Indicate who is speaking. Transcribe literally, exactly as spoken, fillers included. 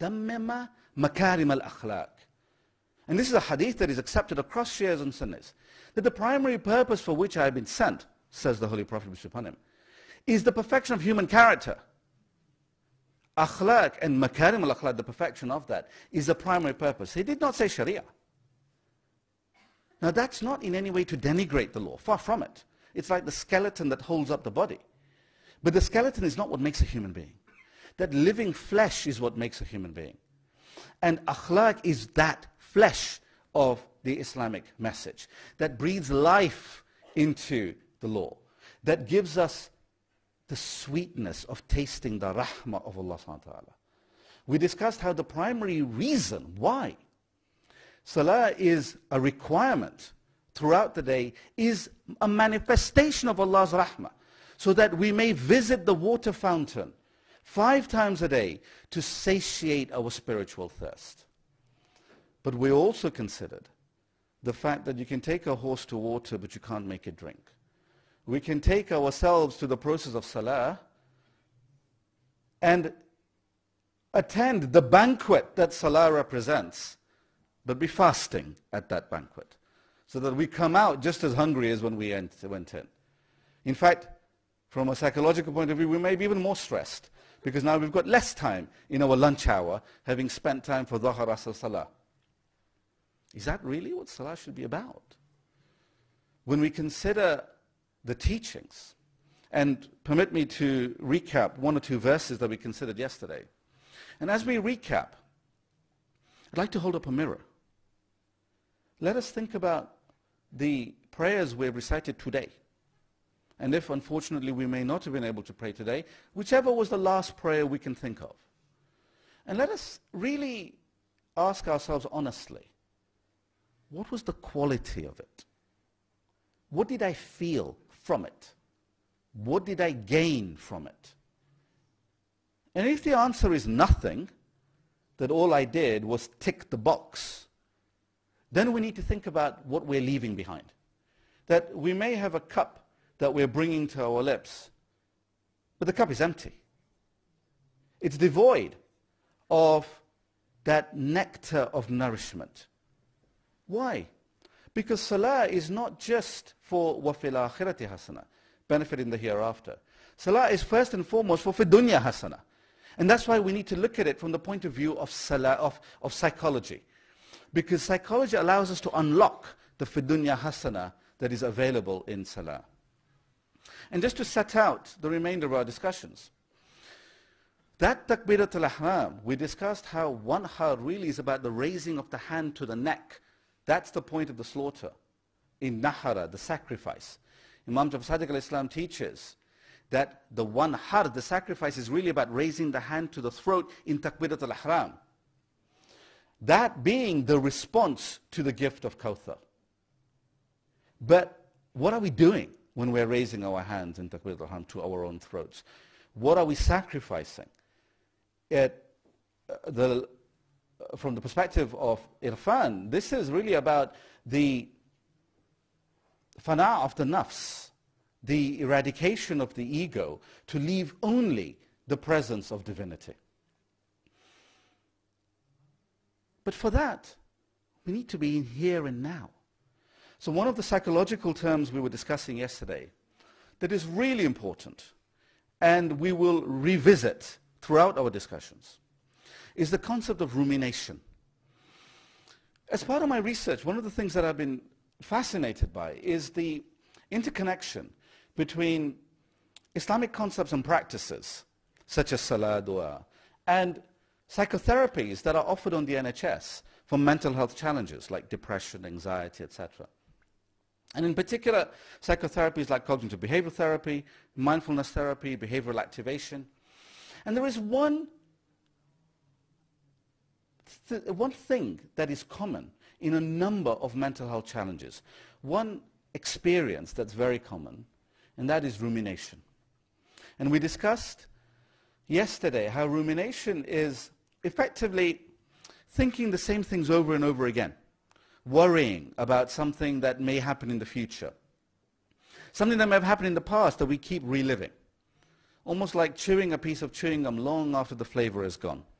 Speaker 1: لِيُتَمِّمَ مَكَارِمَ الْأَخْلَاقِ. And this is a hadith that is accepted across Shias and Sunnis, that the primary purpose for which I have been sent, says the Holy Prophet, peace be upon him, is the perfection of human character. Akhlaq and makarim al-akhlaq, the perfection of that, is the primary purpose. He did not say Sharia. Now that's not in any way to denigrate the law, far from it. It's like the skeleton that holds up the body. But the skeleton is not what makes a human being. That living flesh is what makes a human being. And akhlaq is that flesh of the Islamic message that breathes life into the law, that gives us the sweetness of tasting the rahmah of Allah subhanahu wa ta'ala. We discussed how the primary reason why Salah is a requirement throughout the day is a manifestation of Allah's rahmah, so that we may visit the water fountain five times a day to satiate our spiritual thirst. But we also considered the fact that you can take a horse to water, but you can't make it drink. We can take ourselves to the process of salah and attend the banquet that salah represents, but be fasting at that banquet, so that we come out just as hungry as when we went in. In fact, from a psychological point of view, we may be even more stressed, because now we've got less time in our lunch hour, having spent time for Dhuhr, Asr, Salah. Is that really what Salah should be about? When we consider the teachings, and permit me to recap one or two verses that we considered yesterday. And as we recap, I'd like to hold up a mirror. Let us think about the prayers we recited today. And if unfortunately we may not have been able to pray today, whichever was the last prayer we can think of. And let us really ask ourselves honestly, what was the quality of it? What did I feel from it? What did I gain from it? And if the answer is nothing, that all I did was tick the box, then we need to think about what we're leaving behind. That we may have a cup that we're bringing to our lips, but the cup is empty. It's devoid of that nectar of nourishment. Why? Because salah is not just for وَفِي الْآخِرَةِ حَسَنَةً, benefit in the hereafter. Salah is first and foremost for فِي الدُّنْيَا حَسَنَةً. And that's why we need to look at it from the point of view of salah, of, of psychology. Because psychology allows us to unlock the فِي الدُّنْيا حَسَنَةً that is available in salah. And just to set out the remainder of our discussions, that Takbirat al-Ihram, we discussed how one har really is about the raising of the hand to the neck. That's the point of the slaughter. In Nahara, the sacrifice. Imam Jafar Sadiq al-Islam teaches that the one har, the sacrifice, is really about raising the hand to the throat in Takbirat al-Ihram. That being the response to the gift of Kawthar. But what are we doing when we're raising our hands in Takbirat al-Ihram to our own throats? What are we sacrificing? It, uh, the, uh, from the perspective of Irfan, this is really about the fana of the nafs, the eradication of the ego, to leave only the presence of divinity. But for that, we need to be in here and now. So one of the psychological terms we were discussing yesterday that is really important, and we will revisit throughout our discussions, is the concept of rumination. As part of my research, one of the things that I've been fascinated by is the interconnection between Islamic concepts and practices, such as salah, dua, and psychotherapies that are offered on the N H S for mental health challenges like depression, anxiety, et cetera. And in particular, psychotherapies like cognitive behavioral therapy, mindfulness therapy, behavioral activation. And there is one, th one thing that is common in a number of mental health challenges. One experience that's very common, and that is rumination. And we discussed yesterday how rumination is effectively thinking the same things over and over again, worrying about something that may happen in the future, something that may have happened in the past that we keep reliving, almost like chewing a piece of chewing gum long after the flavor is gone.